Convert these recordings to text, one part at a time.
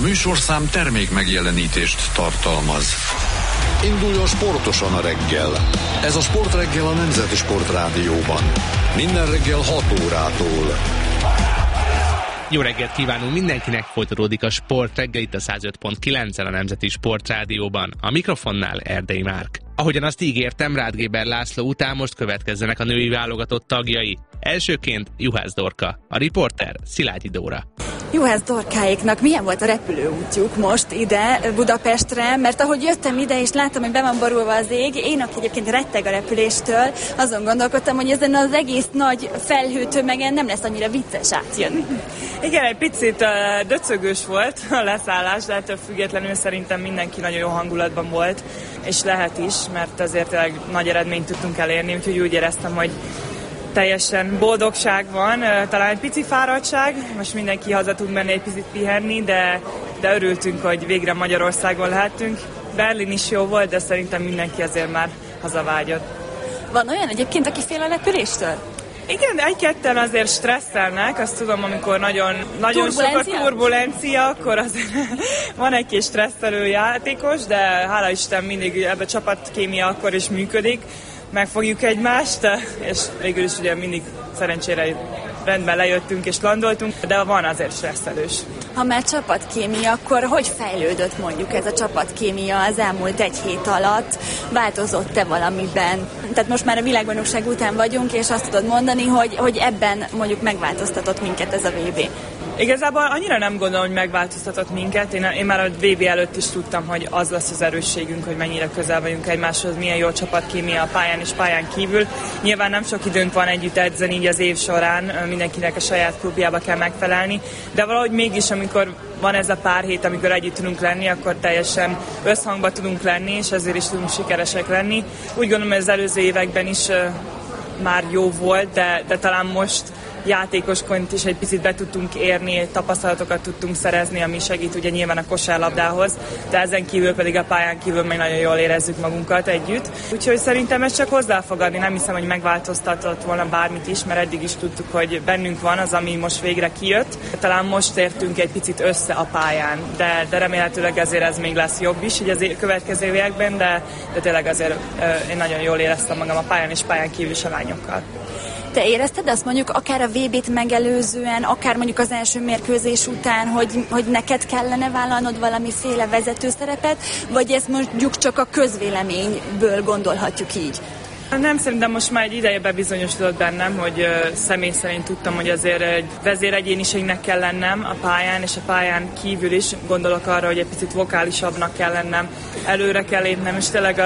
műsorszám termék megjelenítést tartalmaz. Induljon sportosan a reggel. Ez a Sportreggel a Nemzeti Sportrádióban. Minden reggel 6 órától. Jó reggelt kívánunk mindenkinek, folytatódik a Sportreggel itt a 105.9-en a Nemzeti Sportrádióban. A mikrofonnál Erdei Márk. Ahogyan azt ígértem, Ráth Géber László után most következzenek a női válogatott tagjai. Elsőként Juhász Dorka, a riporter Szilágyi Dóra. Juhász Dorkáéknak milyen volt a repülőútjuk most ide Budapestre? Mert ahogy jöttem ide és láttam, hogy be van borulva az ég, én, aki egyébként retteg a repüléstől, azon gondolkodtam, hogy ezen az egész nagy felhőtömegen nem lesz annyira vicces átjönni. Igen, egy picit döcögős volt a leszállás, de ettől függetlenül szerintem mindenki nagyon jó hangulatban volt, és lehet is, mert azért tényleg nagy eredményt tudtunk elérni, úgyhogy úgy éreztem, hogy teljesen boldogság van, talán egy pici fáradtság, most mindenki haza tud menni egy picit pihenni, de örültünk, hogy végre Magyarországon lehetünk. Berlin is jó volt, de szerintem mindenki azért már hazavágyott. Van olyan egyébként, aki fél a repüléstől? Igen, egy-ketten azért stresszelnek, azt tudom, amikor nagyon sok a turbulencia, akkor azért van egy-két stresszelő játékos, de hála Isten mindig ebbe a csapatkémia akkor is működik, megfogjuk egymást, és végül is ugye mindig szerencsére rendben lejöttünk és landoltunk, de van azért stresszelős. Ha már csapatkémia, akkor hogy fejlődött mondjuk ez a csapatkémia az elmúlt egy hét alatt? Változott-e valamiben? Tehát most már a világbajnokság után vagyunk, és azt tudod mondani, hogy ebben mondjuk megváltoztatott minket ez a VB. Igazából annyira nem gondolom, hogy megváltoztatott minket. Én már a VB előtt is tudtam, hogy az lesz az erősségünk, hogy mennyire közel vagyunk egymáshoz, milyen jó csapatkémia a pályán és pályán kívül. Nyilván nem sok időnk van együtt edzeni így az év során, mindenkinek a saját klubjába kell megfelelni, de valahogy mégis, amikor van ez a pár hét, amikor együtt tudunk lenni, akkor teljesen összhangba tudunk lenni, és ezért is tudunk sikeresek lenni. Úgy gondolom, hogy az előző években is már jó volt, de talán most játékosként is egy picit be tudtunk érni, tapasztalatokat tudtunk szerezni, ami segít ugye nyilván a kosárlabdához, de ezen kívül pedig a pályán kívül meg nagyon jól érezzük magunkat együtt. Úgyhogy szerintem ez csak hozzá fog adni, nem hiszem, hogy megváltoztatott volna bármit is, mert eddig is tudtuk, hogy bennünk van az, ami most végre kijött. Talán most értünk egy picit össze a pályán, de remélhetőleg ezért ez még lesz jobb is így az következő években, de tényleg azért én nagyon jól éreztem magam a pályán és pályán kívül is a lányokkal. Te érezted azt mondjuk akár a VB-t megelőzően, akár mondjuk az első mérkőzés után, hogy neked kellene vállalnod valamiféle vezetőszerepet, vagy ezt mondjuk csak a közvéleményből gondolhatjuk így? Nem, szerintem most már egy ideje bebizonyosodott bennem, hogy személy szerint tudtam, hogy azért egy vezéregyéniségnek kell lennem a pályán, és a pályán kívül is gondolok arra, hogy egy picit vokálisabbnak kell lennem, előre kell lépnem, és tényleg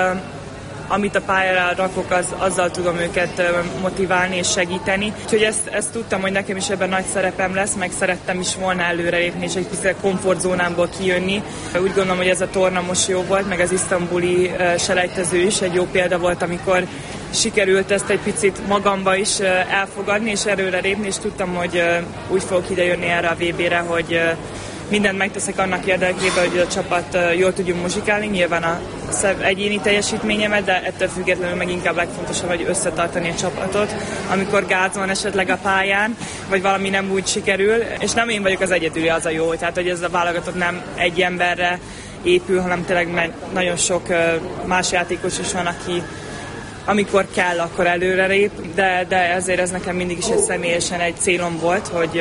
amit a pályára rakok, azzal tudom őket motiválni és segíteni. Úgyhogy ezt tudtam, hogy nekem is ebben nagy szerepem lesz, meg szerettem is volna előrelépni és egy picit komfortzónámból kijönni. Úgy gondolom, hogy ez a torna most jó volt, meg az isztambuli selejtező is egy jó példa volt, amikor sikerült ezt egy picit magamba is elfogadni és előrelépni, és tudtam, hogy úgy fogok idejönni erre a VB-re, hogy mindent megteszek annak érdekében, hogy a csapat jól tudjunk muzsikálni, nyilván az egyéni teljesítményemet, de ettől függetlenül meg inkább legfontosabb, hogy összetartani a csapatot, amikor gáz van esetleg a pályán, vagy valami nem úgy sikerül, és nem én vagyok az egyedüli, az a jó, tehát hogy ez a válogatott nem egy emberre épül, hanem tényleg nagyon sok más játékos is van, aki amikor kell, akkor előrelép, de ezért ez nekem mindig is egy személyesen egy célom volt, hogy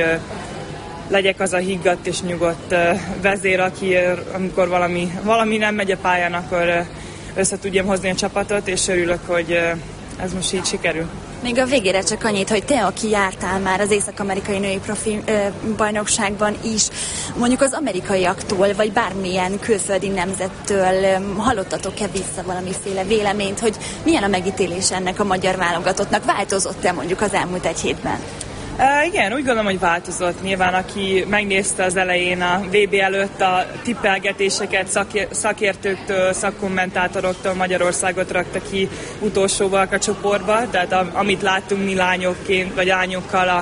legyek az a higgadt és nyugodt vezér, aki amikor valami nem megy a pályán, akkor össze tudjam hozni a csapatot, és örülök, hogy ez most így sikerül. Még a végére csak annyit, hogy te, aki jártál már az észak-amerikai női profi bajnokságban is, mondjuk az amerikaiaktól, vagy bármilyen külföldi nemzettől hallottatok-e vissza valamiféle véleményt, hogy milyen a megítélés ennek a magyar válogatottnak? Változott-e mondjuk az elmúlt egy hétben? Igen, úgy gondolom, hogy változott. Nyilván, aki megnézte az elején a VB előtt a tippelgetéseket szakértőktől, szakkommentátoroktól Magyarországot rakta ki utolsóval a csoportba, tehát amit láttunk mi lányokként, vagy lányokkal a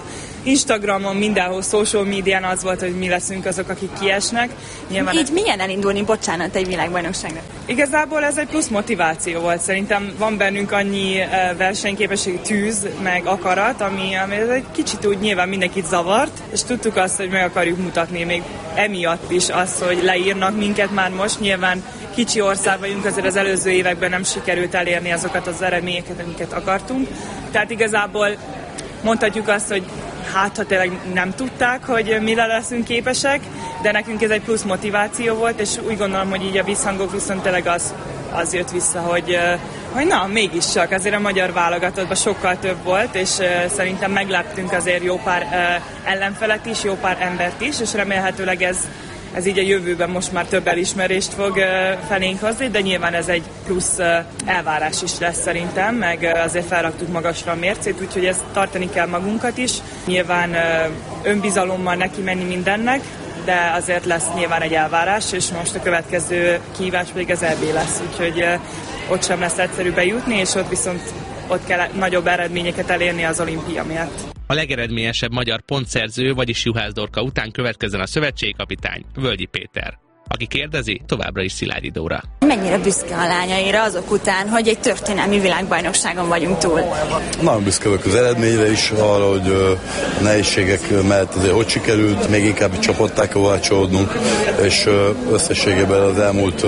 Instagramon, mindenhol, social médián az volt, hogy mi leszünk azok, akik kiesnek. Nyilván így milyen elindulni, bocsánat, egy világbajnokságra? Igazából ez egy plusz motiváció volt. Szerintem van bennünk annyi versenyképesség, tűz, meg akarat, ami ez egy kicsit úgy nyilván mindenkit zavart, és tudtuk azt, hogy meg akarjuk mutatni még emiatt is azt, hogy leírnak minket már most. Nyilván kicsi ország vagyunk, azért az előző években nem sikerült elérni azokat az eredményeket, amiket akartunk. Tehát igazából mondhatjuk azt, hogy ha tényleg nem tudták, hogy mire leszünk képesek, de nekünk ez egy plusz motiváció volt, és úgy gondolom, hogy így a visszhangok viszont tényleg az jött vissza, hogy na, mégiscsak azért a magyar válogatottban sokkal több volt, és szerintem megleptünk azért jó pár ellenfelet is, jó pár embert is, és remélhetőleg ez így a jövőben most már több elismerést fog felénk hozni, de nyilván ez egy plusz elvárás is lesz szerintem, meg azért felraktuk magasra a mércét, úgyhogy ezt tartani kell magunkat is. Nyilván önbizalommal neki menni mindennek, de azért lesz nyilván egy elvárás, és most a következő kihívás pedig az EB lesz, úgyhogy ott sem lesz egyszerű bejutni, és ott kell nagyobb eredményeket elérni az olimpia miatt. A legeredményesebb magyar pontszerző, vagyis Juhász Dorka után következzen a szövetségkapitány, Völgyi Péter, aki kérdezi továbbra is Szilágyi Dóra. Mennyire büszke a lányaira azok után, hogy egy történelmi világbajnokságon vagyunk túl? Nagyon büszke vagyok az eredményre is, arra, hogy a nehézségek mellett azért hogy sikerült, még inkább egy csapattá kovácsolódnunk, és összességében az elmúlt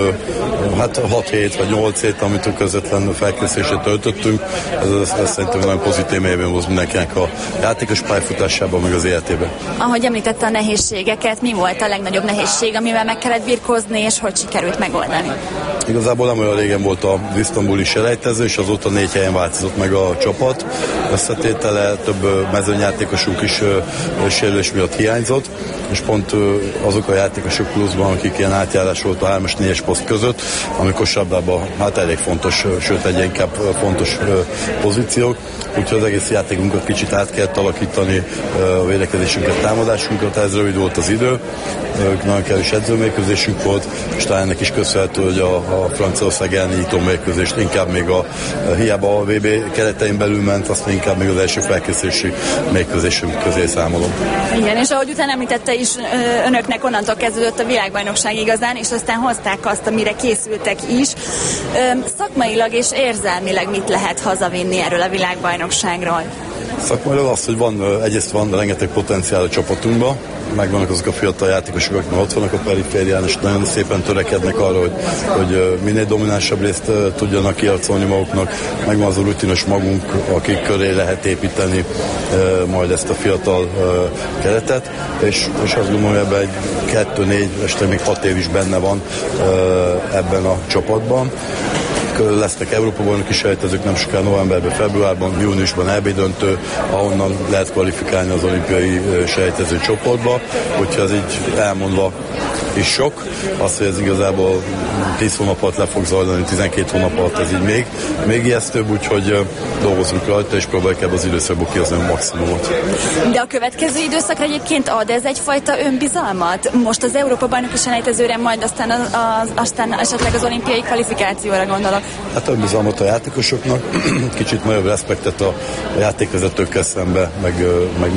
6 hét vagy 8 hét, amit közvetlen felkészülésre töltöttünk, ez szerintem nagyon pozitív élmény volt mindenkinek a játékos pályafutásában, meg az életében. Ahogy említette a nehézségeket, mi volt a legnagyobb nehézség, amivel meg kellett birkózni, és hogy sikerült megoldani? Igazából nem olyan régen volt az isztambuli selejtező, és azóta 4 helyen változott meg a csapat. Összetétele, több mezőnyjátékosunk is sérülés miatt hiányzott, és pont azok a játékosok pluszban, akik ilyen átjárás volt a 3-as, 4-es poszt között, ami kosárlabdában elég fontos, sőt egyre inkább fontos pozíciók. Úgyhogy az egész játékunkat kicsit át kellett alakítani, a védekezésünket, támadásunkat, ez rövid volt az idő, nagyon kevés edzőmérkőzésünk volt, és talán ennek is köszönhető, hogy a Franciaország elleni nyitó mérkőzést inkább még hiába a VB keretein belül ment, azt inkább még az első felkészülési mérkőzésünk közé számolom. Igen, és ahogy utána említette is, önöknek onnantól kezdődött a világbajnokság igazán, és aztán hozták azt, amire készültek is. Szakmailag és érzelmileg mit lehet hazavinni erről a világbajnokságról? Szakmailag az, hogy egyrészt van rengeteg potenciál a csapatunkban, megvannak azok a fiatal játékosok, akik ott vannak a periférián, és nagyon szépen törekednek arra, hogy minél dominánsabb részt tudjanak kiharcolni maguknak. Megvan az a rutinos magunk, akik köré lehet építeni majd ezt a fiatal keretet, és azt gondolom, hogy ebben egy 2-4, este még 6 év is benne van ebben a csapatban. Lesznek Európa-bajnoki selejtezők nem sokára novemberben, februárban, júniusban EB döntő, ahonnan lehet kvalifikálni az olimpiai selejtező csoportba, hogyha ez így elmondva is sok. Az, hogy ez igazából 10 hónap alatt le fog zajlani, 12 hónap alatt ez így még ijesztőbb, úgyhogy dolgozunk rajta, és próbáljuk ebben az időszakból kihozni a maximumot. De a következő időszakra egyébként ad ez egyfajta önbizalmat? Most az Európa-bajnoki selejtezőre, majd aztán esetleg az olimpiai kvalifikációra gondolok. Hát önbizalmat a játékosoknak, kicsit nagyobb respektet a játékvezetőkkel szemben, meg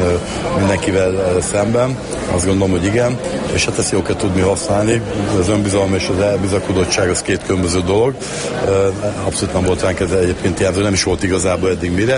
mindenkivel szemben. Azt gondolom, hogy igen, és hát ezt jól kell tudni használni. Az önbizalom és az elbizakodottság az 2 különböző dolog. Abszolút nem volt ránk ez egyébként jelző, nem is volt igazából eddig mire.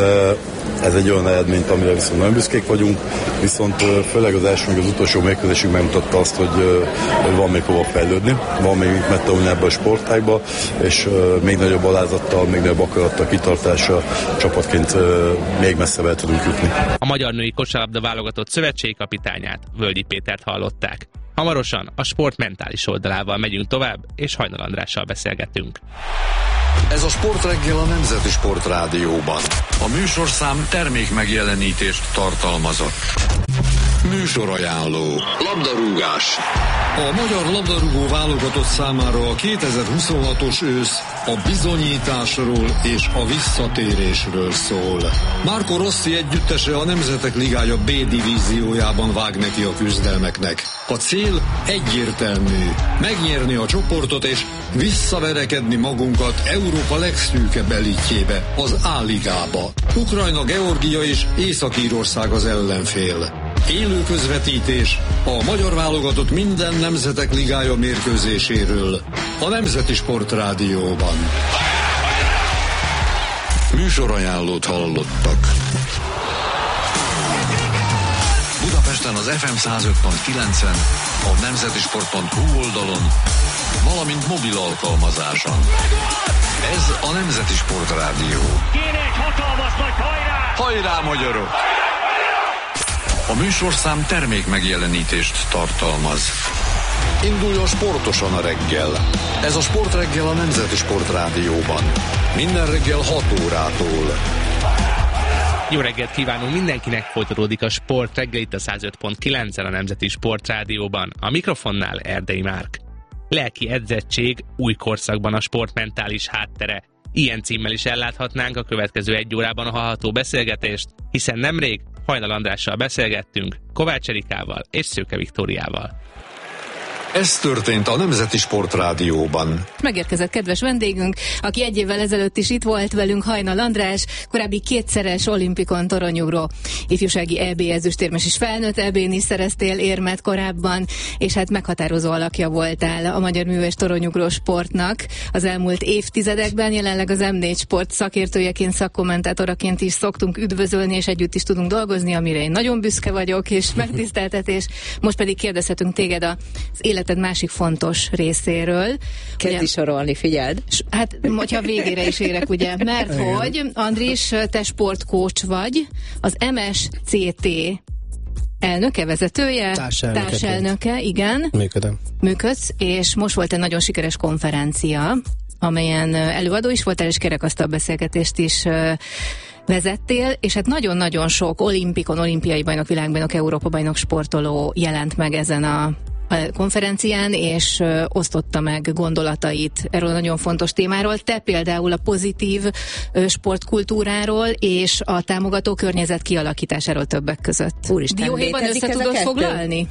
Ez egy olyan eredményt, amire viszont nagyon büszkék vagyunk, viszont főleg az első, meg az utolsó mérkőzésünk megmutatta azt, hogy van még hova fejlődni, van még mit megtanulni ebbe a sportágba, és még nagyobb alázattal, még nagyobb akarattal, kitartással csapatként még messzebb el tudunk jutni. A magyar női kosárlabda válogatott szövetségkapitányát, Völgyi Pétert hallották. Hamarosan a sport mentális oldalával megyünk tovább, és Hajnal Andrással beszélgetünk. Ez a Sportreggel a Nemzeti Sport Rádióban. A műsorszám termék megjelenítést tartalmazott. Műsorajánló. Labdarúgás. A magyar labdarúgó válogatott számára a 2026-os ősz a bizonyításról és a visszatérésről szól. Marco Rossi együttese a Nemzetek Ligája B divíziójában vág neki a küzdelmeknek. A cél egyértelmű: megnyerni a csoportot és visszaverekedni magunkat Európa legszűkebb elitjébe, az A-ligába. Ukrajna, Georgia és Észak-Írország az ellenfél. Élő közvetítés a magyar válogatott minden Nemzetek Ligája mérkőzéséről a Nemzeti Sportrádióban. Műsorajánlót hallottak. Budapesten az FM 105.9-en, a nemzetisport.hu oldalon, valamint mobil alkalmazáson. Ez a Nemzeti Sportrádió. Kéne egy hatalmas nagy hajrá! Hajrá, magyarok! A műsorszám termék megjelenítést tartalmaz. Induljon sportosan a reggel. Ez a Sportreggel a Nemzeti Sportrádióban. Minden reggel 6 órától. Jó reggelt kívánunk mindenkinek, folytatódik a Sportreggel itt a 105.9-en a Nemzeti Sportrádióban. A mikrofonnál Erdei Márk. Lelki edzettség új korszakban a sport mentális háttere. Ilyen címmel is elláthatnánk a következő egy órában a hallható beszélgetést, hiszen nemrég Hajnal Andrással beszélgettünk, Kovács Erikával és Szőke Viktóriával. Ez történt a Nemzeti Sportrádióban. Megérkezett kedves vendégünk, aki egy évvel ezelőtt is itt volt velünk, Hajnal András, korábbi kétszeres olimpikon toronyugró, ifjúsági EB ezüstérmes és felnőtt EB-n is szereztél érmet korábban, és hát meghatározó alakja voltál a magyar mű- és toronyugró sportnak az elmúlt évtizedekben. Jelenleg az M4 Sport szakértőjeként, szakkommentátoraként is szoktunk üdvözölni, és együtt is tudunk dolgozni, amire én nagyon büszke vagyok, és megtiszteltetés. Most pedig kérdezhetünk téged az életed másik fontos részéről. Kezdj sorolni, figyeld. Hát, hogyha végére is érek, ugye, mert hogy, Andris, te sportkócs vagy, az MSCT elnöke, vezetője? Társelnöke, igen. Működsz, és most volt egy nagyon sikeres konferencia, amelyen előadó is voltál, és kerekasztal beszélgetést is vezettél, és hát nagyon-nagyon sok olimpikon, olimpiai bajnok, világbajnok, Európa-bajnok sportoló jelent meg ezen a konferencián, és osztotta meg gondolatait erről a nagyon fontos témáról. Te például a pozitív sportkultúráról és a támogató környezet kialakításáról többek között. Úristen, dióhéjban össze tudod foglalni?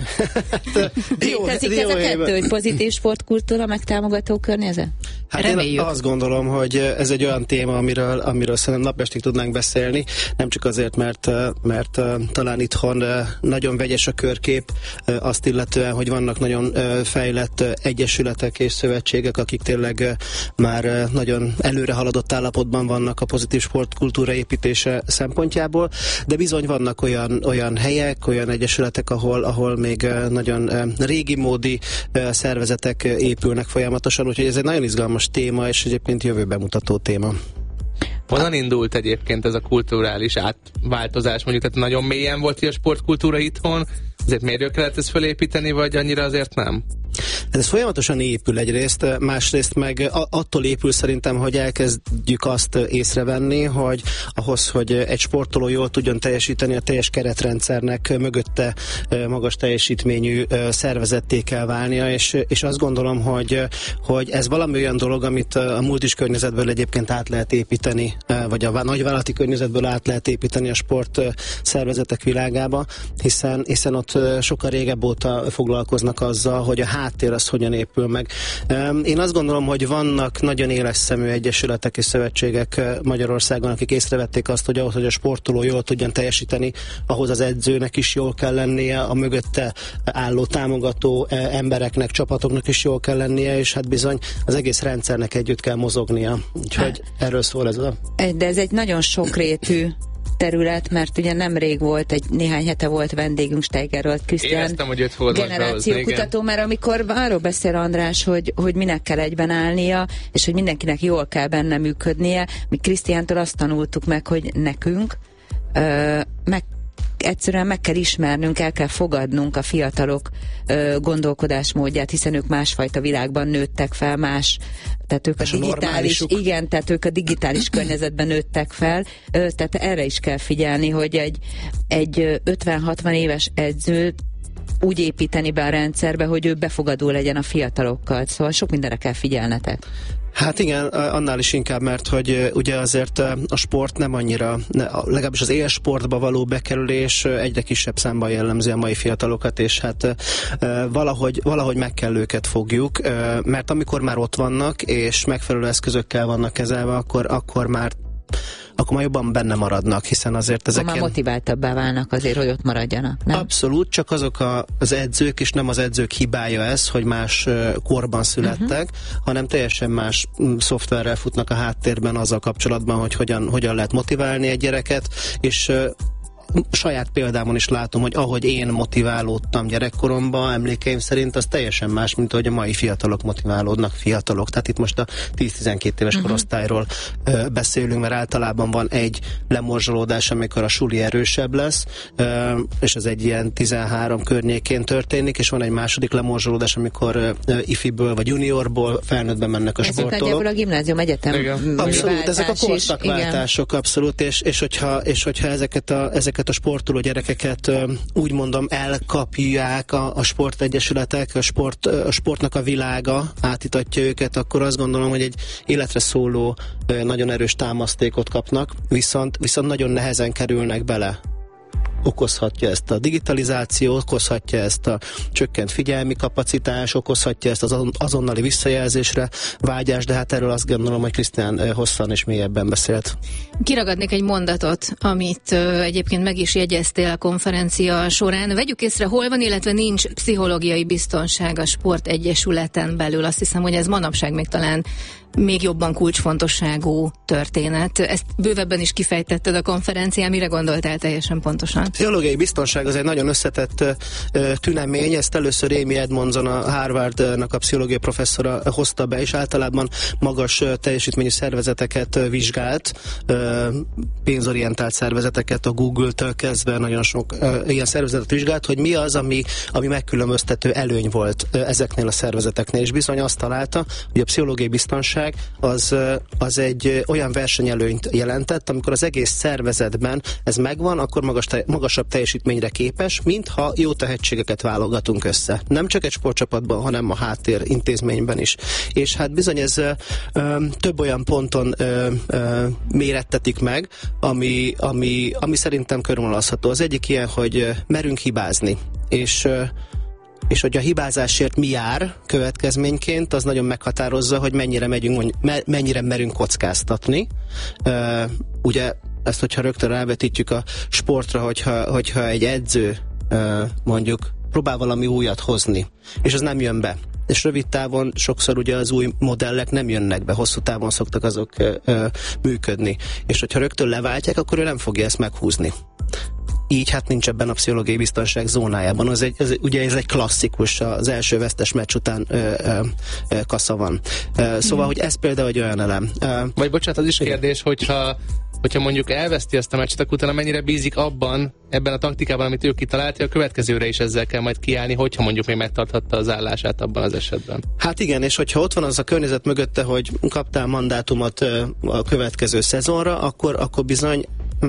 Létezik ez a kettő, hogy pozitív sportkultúra, meg támogató környezet? Hát én azt gondolom, hogy ez egy olyan téma, amiről szerintem napestig tudnánk beszélni, nem csak azért, mert talán itthon nagyon vegyes a körkép, azt illetően, hogy vannak nagyon fejlett egyesületek és szövetségek, akik tényleg már nagyon előre haladott állapotban vannak a pozitív sportkultúra építése szempontjából, de bizony vannak olyan helyek, olyan egyesületek, ahol még nagyon régi módi szervezetek épülnek folyamatosan, úgyhogy ez egy nagyon izgalmas téma, és egyébként jövőbe mutató téma. Honnan indult egyébként ez a kulturális átváltozás? Mondjuk, tehát nagyon mélyen volt a sportkultúra itthon, azért mérjük kellett ezt felépíteni, vagy annyira azért nem? Ez folyamatosan épül egyrészt, másrészt meg attól épül szerintem, hogy elkezdjük azt észrevenni, hogy ahhoz, hogy egy sportoló jól tudjon teljesíteni, a teljes keretrendszernek mögötte magas teljesítményű szervezetté kell válnia, és azt gondolom, hogy ez valami olyan dolog, amit a multis környezetből egyébként át lehet építeni, vagy a nagyvállalati környezetből át lehet építeni a sport szervezetek világába, hiszen ott sokkal régebb óta foglalkoznak azzal, hogy a háttér az hogyan épül meg. Én azt gondolom, hogy vannak nagyon éles szemű egyesületek és szövetségek Magyarországon, akik észrevették azt, hogy ahhoz, hogy a sportoló jól tudjon teljesíteni, ahhoz az edzőnek is jól kell lennie, a mögötte álló támogató embereknek, csapatoknak is jól kell lennie, és hát bizony az egész rendszernek együtt kell mozognia. Úgyhogy erről szól ez a... De ez egy nagyon sokrétű terület, mert ugye nemrég volt, néhány hete volt vendégünk, Steiger Krisztián, generációkutató, mert amikor arról beszél András, hogy minek kell egyben állnia, és hogy mindenkinek jól kell benne működnie, mi Krisztiántól azt tanultuk meg, hogy nekünk meg egyszerűen meg kell ismernünk, el kell fogadnunk a fiatalok gondolkodásmódját, hiszen ők másfajta világban nőttek fel, tehát ők tehát ők a digitális környezetben nőttek fel, tehát erre is kell figyelni, hogy egy 50-60 éves edző úgy építeni be a rendszerbe, hogy ő befogadó legyen a fiatalokkal. Szóval sok mindenre kell figyelnetek. Hát igen, annál is inkább, mert hogy ugye azért a sport nem annyira, legalábbis az élsportba való bekerülés egyre kisebb számban jellemzi a mai fiatalokat, és hát valahogy meg kell őket fogjuk, mert amikor már ott vannak, és megfelelő eszközökkel vannak kezelve, akkor már jobban benne maradnak, hiszen azért ezek már motiváltabbá válnak azért, hogy ott maradjanak, nem? Abszolút, csak azok az edzők, és nem az edzők hibája ez, hogy más korban születtek, hanem teljesen más szoftverrel futnak a háttérben azzal kapcsolatban, hogy hogyan lehet motiválni egy gyereket, és saját példámon is látom, hogy ahogy én motiválódtam gyerekkoromban, emlékeim szerint az teljesen más, mint ahogy a mai fiatalok motiválódnak, tehát itt most a 10-12 éves korosztályról beszélünk, mert általában van egy lemorzsolódás, amikor a suli erősebb lesz, és ez egy ilyen 13 környékén történik, és van egy második lemorzsolódás, amikor ifiből vagy juniorból felnőttben mennek a sportolók. Ez nagyjából a gimnázium, egyetem. Abszolút, ezek a korszakváltások, abszolút, és hogyha ezeket a sportoló gyerekeket úgy mondom elkapják a sportegyesületek, a sportnak a világa átítatja őket, akkor azt gondolom, hogy egy életre szóló nagyon erős támasztékot kapnak, viszont nagyon nehezen kerülnek bele. Okozhatja ezt a digitalizáció, okozhatja ezt a csökkent figyelmi kapacitás, okozhatja ezt az azonnali visszajelzésre vágyás, de hát erről azt gondolom, hogy Krisztián hosszan és mélyebben beszélt. Kiragadnék egy mondatot, amit egyébként meg is jegyeztél a konferencia során. Vegyük észre, hol van, illetve nincs pszichológiai biztonság a sportegyesületen belül. Azt hiszem, hogy ez manapság még talán még jobban kulcsfontosságú történet. Ezt bővebben is kifejtetted a konferencián, mire gondoltál teljesen pontosan? A pszichológiai biztonság az egy nagyon összetett tünemény, ezt először Amy Edmondson, a Harvardnak a pszichológiai professzora hozta be, és általában magas teljesítményű szervezeteket vizsgált, pénzorientált szervezeteket, a Google-től kezdve nagyon sok ilyen szervezetet vizsgált, hogy mi az, ami megkülönböztető előny volt ezeknél a szervezeteknél, és bizony azt találta, hogy a pszichológiai biztonság az egy olyan versenyelőnyt jelentett, amikor az egész szervezetben ez megvan, akkor magasabb teljesítményre képes, mintha jó tehetségeket válogatunk össze. Nem csak egy sportcsapatban, hanem a háttér intézményben is. És hát bizony ez több olyan ponton mérettetik meg, ami szerintem körvonalazható. Az egyik ilyen, hogy merünk hibázni, és hogy a hibázásért mi jár következményként, az nagyon meghatározza, hogy mennyire merünk kockáztatni. Ugye ezt, hogyha rögtön rávetítjük a sportra, hogyha egy edző mondjuk próbál valami újat hozni, és az nem jön be, és rövid távon sokszor ugye az új modellek nem jönnek be, hosszú távon szoktak azok működni, és hogyha rögtön leváltják, akkor ő nem fogja ezt meghúzni. Így hát nincs ebben a pszichológiai biztonság zónájában. Ugye ez egy klasszikus, az első vesztes meccs után kasza van. Szóval, hogy ez például egy olyan elem. Vagy bocsánat, az is kérdés, hogyha mondjuk elveszti ezt a meccset, akkor utána mennyire bízik ebben a taktikában, amit ő kitalálta, a következőre is ezzel kell majd kiállni, hogyha mondjuk még megtarthatta az állását abban az esetben. Hát igen, és hogyha ott van az a környezet mögötte, hogy kaptál mandátumot a következő szezonra, akkor bizony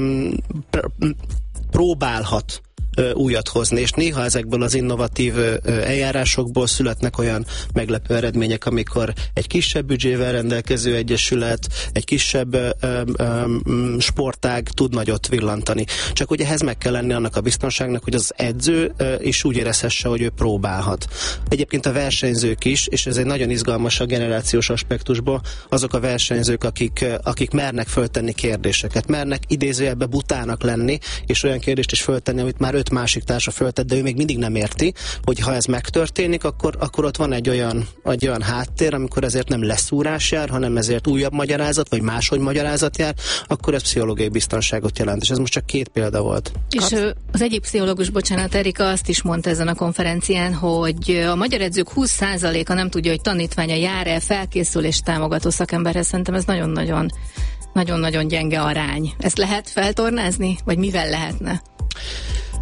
próbálhat újat hozni, és néha ezekből az innovatív eljárásokból születnek olyan meglepő eredmények, amikor egy kisebb büdzsével rendelkező egyesület, egy kisebb sportág tud nagyot villantani. Csak ugye ehhez meg kell lenni annak a biztonságnak, hogy az edző is úgy érezhesse, hogy ő próbálhat. Egyébként a versenyzők is, és ez egy nagyon izgalmas a generációs aspektusból, azok a versenyzők, akik mernek föltenni kérdéseket, mernek idézőjelbe butának lenni, és olyan kérdést is föltenni, amit már 5 másik társa föltett, de ő még mindig nem érti, hogy ha ez megtörténik, akkor ott van egy olyan háttér, amikor ezért nem leszúrás jár, hanem ezért újabb magyarázat, vagy máshogy magyarázat jár, akkor ez pszichológiai biztonságot jelent. És ez most csak 2 példa volt. És az egyik pszichológus, bocsánat, Erika azt is mondta ezen a konferencián, hogy a magyar edzők 20%-a nem tudja, hogy tanítványa jár-e, felkészül és támogató szakemberhez. Szerintem ez nagyon-nagyon gyenge arány. Ezt lehet feltornázni? Vagy mivel lehetne?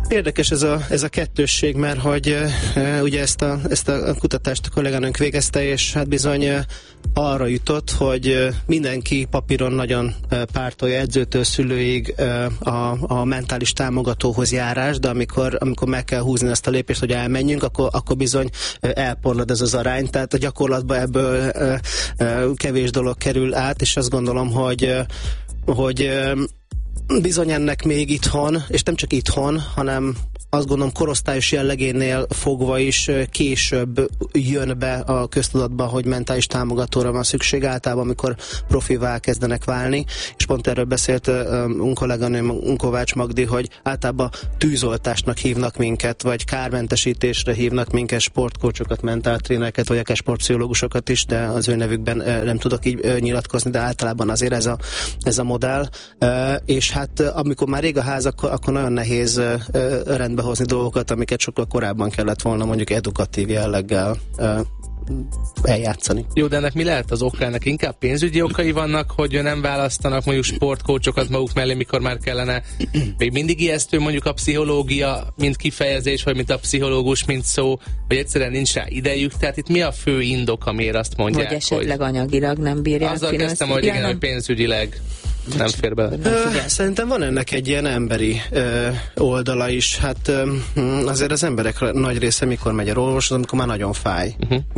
Érdekes ez a kettősség, mert hogy ugye ezt a kutatást a kolléganőnk végezte, és hát bizony arra jutott, hogy mindenki papíron nagyon pártolja edzőtől szülőig a mentális támogatóhoz járás, de amikor meg kell húzni ezt a lépést, hogy elmenjünk, akkor bizony elporlad ez az arány, tehát a gyakorlatban ebből kevés dolog kerül át, és azt gondolom, hogy bizony ennek még itthon, és nem csak itthon, hanem azt gondolom korosztályos jellegénél fogva is később jön be a köztudatba, hogy mentális támogatóra van szükség általában, amikor profivá kezdenek válni, és pont erről beszélt kolléganőm Kovács Magdi, hogy általában tűzoltásnak hívnak minket, vagy kármentesítésre hívnak minket, sportkócsokat, mentáltrénereket, vagy akár sportpszichológusokat is, de az ő nevükben nem tudok így nyilatkozni, de általában azért ez a modell. És hát amikor már rég a ház, akkor nagyon nehéz rendbe hozni dolgokat, amiket sokkal korábban kellett volna mondjuk edukatív jelleggel eljátszani. Jó, de ennek mi lehet az oka? Ennek inkább pénzügyi okai vannak, hogy nem választanak mondjuk sportkócsokat maguk mellé, mikor már kellene. Még mindig ijesztő mondjuk a pszichológia, mint kifejezés, vagy mint a pszichológus, mint szó, vagy egyszerűen nincs rá idejük. Tehát itt mi a fő indok, amiért azt mondják, vagy esetleg anyagilag nem bírják. Azzal kezdtem, hogy igen, hogy pénzügyileg nem fér bele. Szerintem van ennek egy ilyen emberi oldala is. Hát azért az emberek nagy része mikor megy a orvoshoz, amikor már nagyon fáj.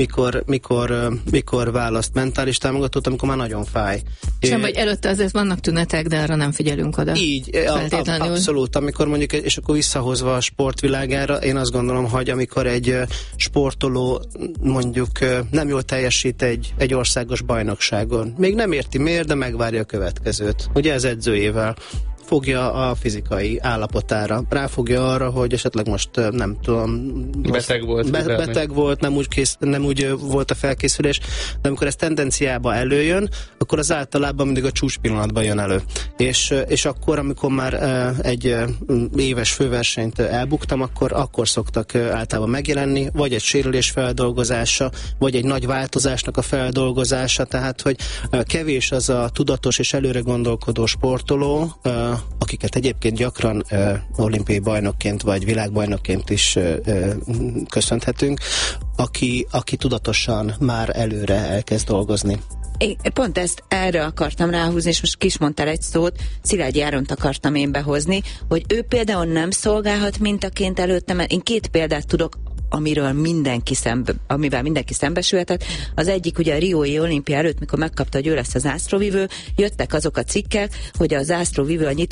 Mikor választ mentális támogatót, amikor már nagyon fáj. Sem, vagy előtte azért vannak tünetek, de arra nem figyelünk oda. Így, abszolút. Amikor mondjuk, és akkor visszahozva a sportvilágára, én azt gondolom, hogy amikor egy sportoló mondjuk nem jól teljesít egy országos bajnokságon, még nem érti miért, de megvárja a következőt. Ugye ez edzőjével fogja a fizikai állapotára, ráfogja arra, hogy esetleg most nem tudom, beteg volt, nem úgy volt a felkészülés, de amikor ez tendenciába előjön, akkor az általában mindig a csúcs pillanatban jön elő. És akkor, amikor már egy éves főversenyt elbuktam, akkor szoktak általában megjelenni, vagy egy sérülés feldolgozása, vagy egy nagy változásnak a feldolgozása, tehát, hogy kevés az a tudatos és előre gondolkodó sportoló, akiket egyébként gyakran olimpiai bajnokként vagy világbajnokként is köszönhetünk, aki tudatosan már előre elkezd dolgozni. Én pont erre akartam ráhúzni, és most ki is mondtál egy szót, Szilágyi Áront akartam én behozni, hogy ő például nem szolgálhat mintaként előtte, mert én 2 példát tudok, amivel mindenki szembesülhetett. Az egyik ugye a riói olimpia előtt, mikor megkapta, hogy ő lesz a zászlóvivő, jöttek azok a cikkek, hogy a zászlóvivő a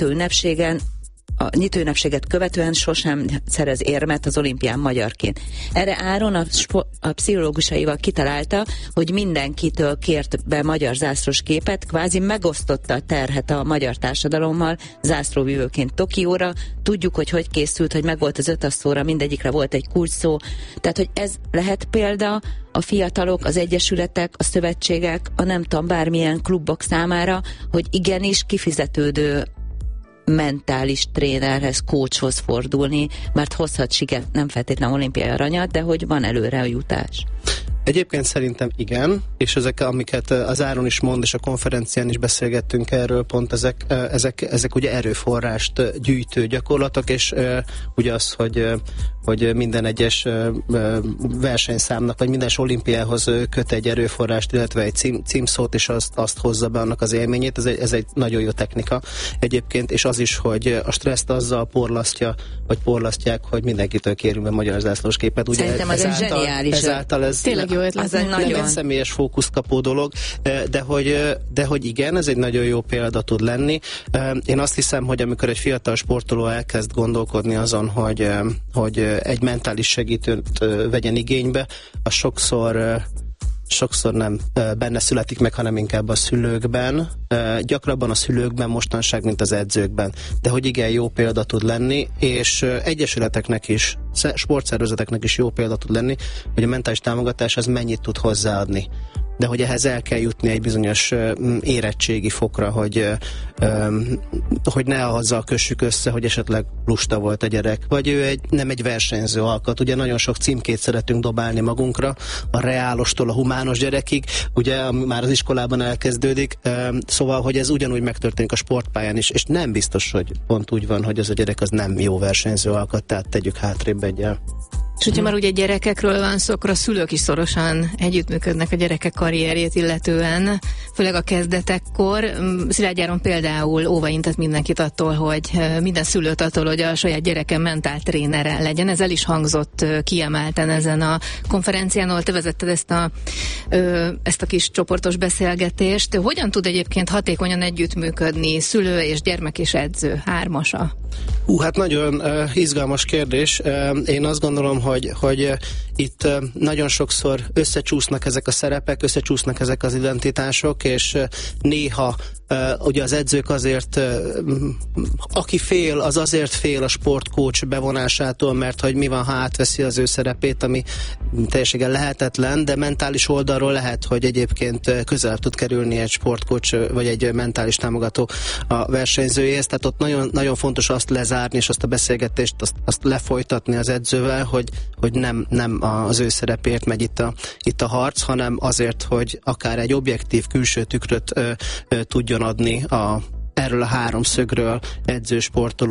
nyitóünnepséget követően sosem szerez érmet az olimpián magyarként. Erre Áron a pszichológusaival kitalálta, hogy mindenkitől kért be magyar zászlós képet, kvázi megosztotta a terhet a magyar társadalommal zászlóvivőként Tokióra. Tudjuk, hogy készült, hogy megvolt az 5 asszóra, mindegyikre volt egy kulcsszó. Tehát, hogy ez lehet példa a fiatalok, az egyesületek, a szövetségek, a nem tudom, bármilyen klubok számára, hogy igenis kifizetődő mentális trénerhez, coachhoz fordulni, mert hozhat sikert, nem feltétlenül olimpiai aranyat, de hogy van előre a jutás. Egyébként szerintem igen, és ezek, amiket az Áron is mond, és a konferencián is beszélgettünk erről, pont ezek ugye erőforrást gyűjtő gyakorlatok, és ugye az, hogy minden egyes versenyszámnak, vagy minden olimpiához köt egy erőforrást, illetve egy címszót, és azt hozza be annak az élményét, ez egy nagyon jó technika egyébként, és az is, hogy a stresszt azzal porlasztják, hogy mindenkitől kérünk be magyar zászlós képet. Ugye szerintem az egy zseniális. Ezáltal ez tényleg jó ötlet. Az egy nagyon személyes fókuszt kapó dolog, de hogy igen, ez egy nagyon jó példa tud lenni. Én azt hiszem, hogy amikor egy fiatal sportoló elkezd gondolkodni azon, hogy egy mentális segítőt vegyen igénybe, az sokszor nem benne születik meg, hanem inkább a szülőkben. Gyakrabban a szülőkben mostanság, mint az edzőkben. De hogy igen, jó példa tud lenni, és egyesületeknek is, sportszervezeteknek is jó példa tud lenni, hogy a mentális támogatás az mennyit tud hozzáadni. de hogy ehhez el kell jutni egy bizonyos érettségi fokra, hogy ne azzal kössük össze, hogy esetleg lusta volt a gyerek, vagy ő nem egy versenyző alkat. Ugye nagyon sok címkét szeretünk dobálni magunkra, a reálostól a humános gyerekig, ugye már az iskolában elkezdődik, szóval, hogy ez ugyanúgy megtörténik a sportpályán is, és nem biztos, hogy pont úgy van, hogy az a gyerek az nem jó versenyző alkat, tehát tegyük hátrébb egyel. És hogyha már ugye gyerekekről van szó, akkor a szülők is szorosan együttműködnek a gyerekek karrierjét illetően, főleg a kezdetekkor. Szilágy Áron például óvaintett mindenkit attól, hogy minden szülőt attól, hogy a saját gyereke mentáltrénere legyen. Ez el is hangzott kiemelten ezen a konferencián, ahol te vezetted ezt a kis csoportos beszélgetést. Hogyan tud egyébként hatékonyan együttműködni szülő és gyermek és edző hármasa? Hát nagyon izgalmas kérdés. Én azt gondolom, hogy itt nagyon sokszor összecsúsznak ezek a szerepek, összecsúsznak ezek az identitások, és néha ugye az edzők azért, aki fél, az azért fél a sportcoach bevonásától, mert hogy mi van, ha átveszi az ő szerepét, ami teljességgel lehetetlen, de mentális oldalról lehet, hogy egyébként közel tud kerülni egy sportcoach, vagy egy mentális támogató a versenyzőjéhez, tehát ott nagyon, nagyon fontos azt lezárni, és azt a beszélgetést, azt lefolytatni az edzővel, hogy nem az ő szerepért megy itt a harc, hanem azért, hogy akár egy objektív külső tükröt tudjon adni erről a háromszögről edző,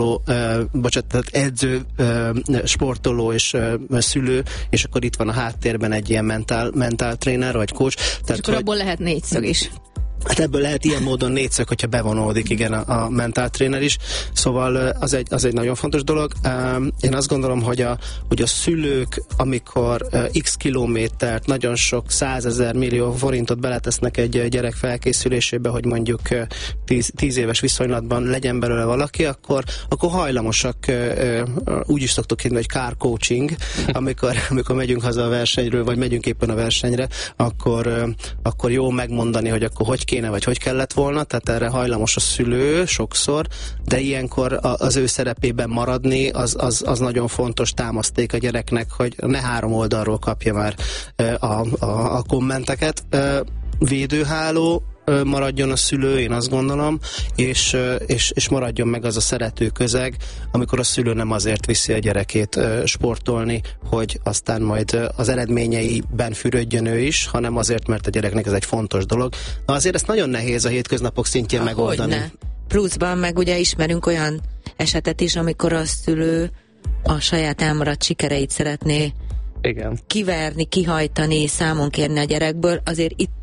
sportoló és szülő, és akkor itt van a háttérben egy ilyen mentál tréner vagy coach. És akkor abból lehet négyszög is. Hát ebből lehet ilyen módon négyszög, hogyha bevonódik, igen, a mentál tréner is. Szóval az egy nagyon fontos dolog. Én azt gondolom, hogy a szülők, amikor x kilométert, nagyon sok 100 000 millió forintot beletesznek egy gyerek felkészülésébe, hogy mondjuk 10 éves viszonylatban legyen belőle valaki, akkor hajlamosak, úgy is szoktuk hívni, hogy car coaching, amikor megyünk haza a versenyről, vagy megyünk éppen a versenyre, akkor jó megmondani, hogy akkor hogy kéne, vagy hogy kellett volna, tehát erre hajlamos a szülő sokszor, de ilyenkor az ő szerepében maradni, az nagyon fontos támaszték a gyereknek, hogy ne három oldalról kapja már a kommenteket. Védőháló maradjon a szülő, én azt gondolom, és maradjon meg az a szerető közeg, amikor a szülő nem azért viszi a gyerekét sportolni, hogy aztán majd az eredményeiben fürödjön ő is, hanem azért, mert a gyereknek ez egy fontos dolog. Na azért ezt nagyon nehéz a hétköznapok szintjén megoldani. Hogyne. Pluszban meg ugye ismerünk olyan esetet is, amikor a szülő a saját elmaradt sikereit szeretné kiverni, kihajtani, számon kérni a gyerekből, azért itt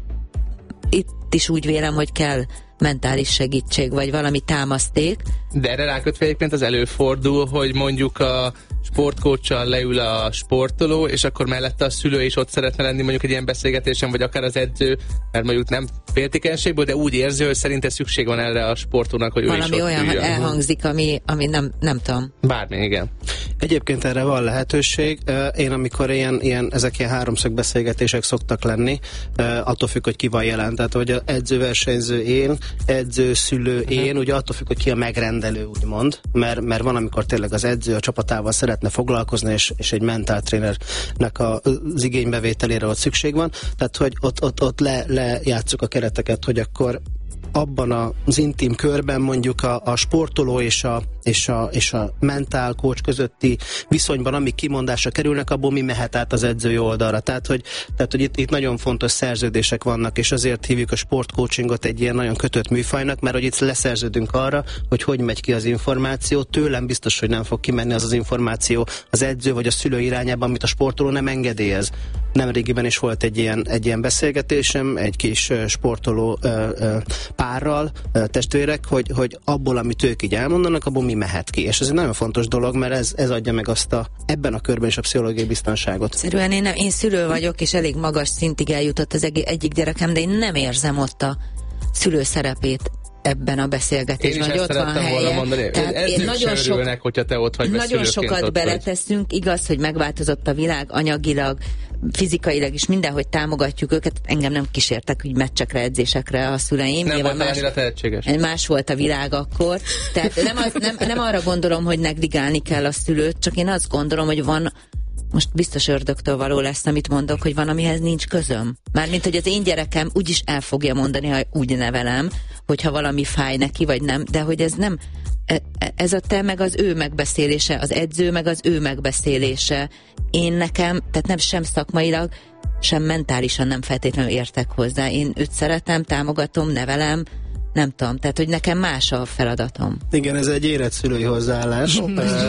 is úgy vélem, hogy kell mentális segítség, vagy valami támaszték. De erre rákötve egyébként az előfordul, hogy mondjuk a sportcoachal leül a sportoló, és akkor mellette a szülő is ott szeretne lenni mondjuk egy ilyen beszélgetésen, vagy akár az edző, mert mondjuk nem féltékenységből, de úgy érzi, hogy szerinte szükség van erre a sportónak, hogy valami ő is ott olyan üljön. elhangzik, ami nem tudom. Bármi, igen. Egyébként erre van lehetőség. Én amikor ezek ilyen háromszög beszélgetések szoktak lenni, attól függ, hogy ki van jelen. Tehát, hogy az edzőversenyző én, edző, szülő én, ugye attól függ, hogy ki a megrendelő, úgymond, mert van, amikor tényleg az edző a csapatával szeretne foglalkozni, és egy mentáltrénernek az igénybevételére ott szükség van. Tehát, hogy ott lejátszuk a kereteket, hogy akkor abban az intim körben mondjuk a sportoló és a mentál coach közötti viszonyban, amik kimondásra kerülnek, abból mi mehet át az edzői oldalra. Tehát, hogy itt nagyon fontos szerződések vannak, és azért hívjuk a sportcoachingot egy ilyen nagyon kötött műfajnak, mert hogy itt leszerződünk arra, hogy megy ki az információ. Tőlem biztos, hogy nem fog kimenni az információ az edző vagy a szülő irányába, amit a sportoló nem engedélyez. Nemrégiben is volt egy ilyen beszélgetésem, egy kis sportoló párral, testvérek, hogy abból, amit ők így elmondanak, abból mi mehet ki. És ez egy nagyon fontos dolog, mert ez adja meg azt ebben a körben is a pszichológiai biztonságot. Szerűen én szülő vagyok, és elég magas szintig eljutott az egyik gyerekem, de én nem érzem ott a szülő szerepét ebben a beszélgetésben. Én is ezt szerettem volna mondani. Én hogyha te ott vagy, nagyon sokat beleteszünk, igaz, hogy megváltozott a világ anyagilag, fizikailag is, mindenhogy támogatjuk őket. Engem nem kísértek úgy meccsekre, edzésekre a szüleim. Nem volt annyira tehetséges. Más volt a világ akkor. Tehát nem arra gondolom, hogy negligálni kell a szülőt, csak én azt gondolom, hogy van most biztos ördögtől való lesz, amit mondok, hogy van, amihez nincs közöm. Mármint, hogy az én gyerekem úgyis el fogja mondani, ha úgy nevelem, hogyha valami fáj neki, vagy nem, de hogy ez nem, ez a te meg az ő megbeszélése, az edző meg az ő megbeszélése. Én nekem, tehát nem sem szakmailag, sem mentálisan nem feltétlenül értek hozzá. Én őt szeretem, támogatom, nevelem, nem tudom, tehát hogy nekem más a feladatom. Igen, ez egy érett szülői hozzáállás,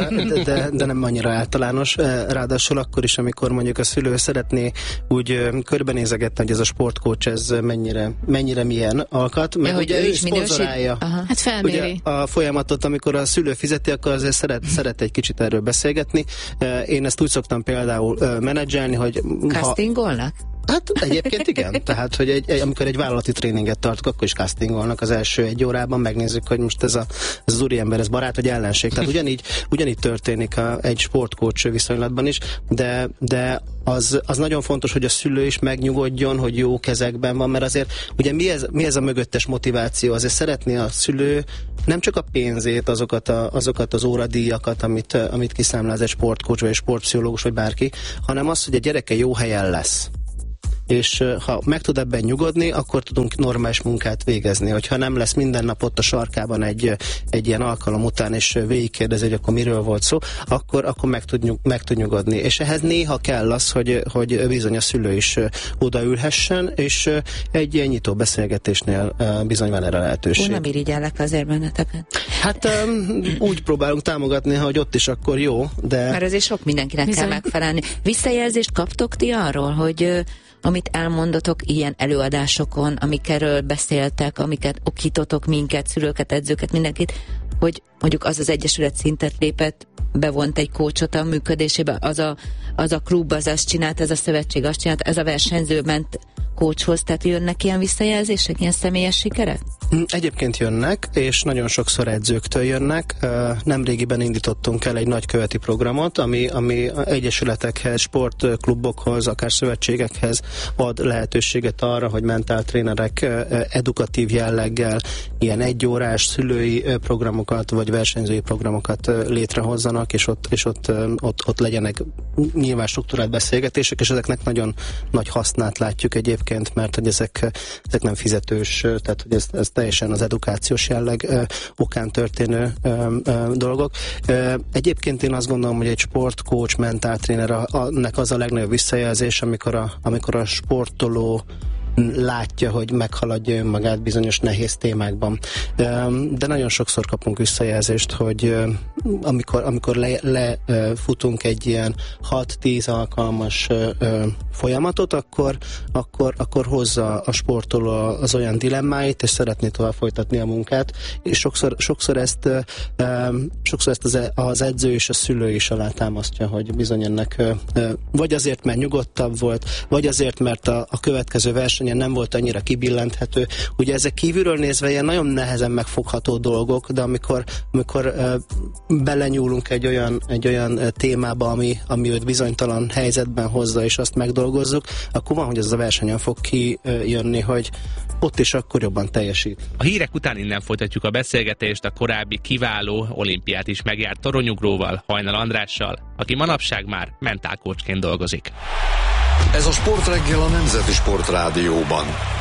de nem annyira általános. Ráadásul akkor is, amikor mondjuk a szülő szeretné úgy körbenézegetni, hogy ez a sportcoach, ez mennyire milyen alkat, meg hogy ő szponzorálja. Hát felméri. Ugye a folyamatot, amikor a szülő fizeti, akkor azért szeret egy kicsit erről beszélgetni. Én ezt úgy szoktam például menedzselni, hogy... Castingolnak? Hát egyébként igen, tehát hogy amikor egy vállalati tréninget tartok, akkor is castingolnak az első 1 órában, megnézzük, hogy most ez az úriember, ez barát vagy ellenség. Tehát ugyanígy történik egy sportcoach viszonylatban is, de az nagyon fontos, hogy a szülő is megnyugodjon, hogy jó kezekben van, mert azért ugye mi ez a mögöttes motiváció? Azért szeretné a szülő nem csak a pénzét, azokat az óradíjakat, amit kiszámláz egy sportcoach, vagy egy sportpszichológus, vagy bárki, hanem az, hogy a gyereke jó helyen lesz. És ha meg tud ebben nyugodni, akkor tudunk normális munkát végezni. Hogyha nem lesz minden nap ott a sarkában egy ilyen alkalom után, és végigkérdezi, hogy akkor miről volt szó, akkor meg tud nyugodni. És ehhez néha kell az, hogy bizony a szülő is odaülhessen, és egy ilyen nyitó beszélgetésnél bizony van erre lehetőség. Nem irigyellek azért benneteket. Hát úgy próbálunk támogatni, hogy ott is akkor jó, de... Mert azért sok mindenkinek bizony kell megfelelni. Visszajelzést kaptok ti arról, hogy amit elmondotok ilyen előadásokon, amikről beszéltek, amiket okítotok minket, szülőket, edzőket, mindenkit, hogy mondjuk az egyesület szintet lépett, bevont egy coachot a működésébe, az a klub, az azt csinált, ez a szövetség azt csinált, ez a versenyző ment coachhoz, tehát jönnek ilyen visszajelzések, ilyen személyes sikerek? Egyébként jönnek, és nagyon sokszor edzőktől jönnek. Nemrégiben indítottunk el egy nagyköveti programot, ami egyesületekhez, sportklubokhoz, akár szövetségekhez ad lehetőséget arra, hogy mentáltrénerek edukatív jelleggel ilyen 1 órás szülői programokat, vagy versenyzői programokat létrehozzanak, és ott legyenek nyilván struktúrált beszélgetések, és ezeknek nagyon nagy hasznát látjuk egyébként, mert hogy ezek nem fizetős, tehát hogy ez teljesen az edukációs jelleg okán történő dolgok. Egyébként én azt gondolom, hogy egy sportcoach, mentáltrénernek az a legnagyobb visszajelzés, amikor a sportoló látja, hogy meghaladja önmagát bizonyos nehéz témákban. De nagyon sokszor kapunk visszajelzést, hogy amikor lefutunk egy ilyen 6-10 alkalmas folyamatot, akkor hozza a sportoló az olyan dilemmáit, és szeretné tovább folytatni a munkát, és sokszor ezt az edző és a szülő is alátámasztja, hogy bizony ennek vagy azért, mert nyugodtabb volt, vagy azért, mert a következő versenyen nem volt annyira kibillenthető. Ugye ezek kívülről nézve ilyen nagyon nehezen megfogható dolgok, de amikor belenyúlunk egy olyan témába, ami őt bizonytalan helyzetben hozza, és azt megdolgozzuk, akkor van, hogy ez a versenyen fog kijönni, hogy ott is akkor jobban teljesít. A hírek után innen folytatjuk a beszélgetést a korábbi kiváló olimpiát is megjárt toronyugróval, Hajnal Andrással, aki manapság már mentálkócsként dolgozik. Ez a Sportreggel a Nemzeti Sportrádióban.